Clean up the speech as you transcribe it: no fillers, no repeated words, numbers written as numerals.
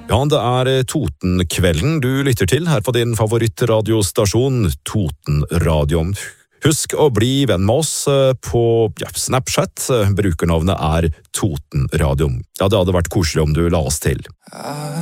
Ja, det Totenkvelden du lytter til her på din favorittradiostasjon, Totenradioen. Husk å bli venn med oss på Snapchat. Brukernavnet Totenradioen. Ja, det hadde vært koselig om du la oss til.